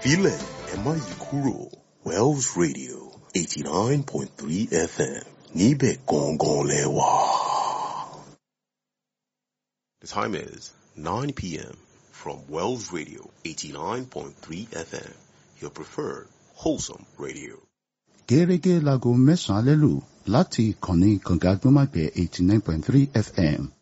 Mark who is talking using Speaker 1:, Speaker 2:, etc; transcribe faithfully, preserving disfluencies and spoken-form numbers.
Speaker 1: Ẹ̀fílẹ̀ ẹ má yí kúrò. Wells Radio eighty-nine point three F M. Níbẹ̀ gangan lẹ wà. The time is nine p.m. from Wells Radio eighty-nine point three F M. Your preferred wholesome radio.
Speaker 2: Gẹ́gẹ́ láago mẹ́sàn-án lẹ́lù láti ìkànnì kànga gbọ́mágbẹ́ eighty-nine point three F M.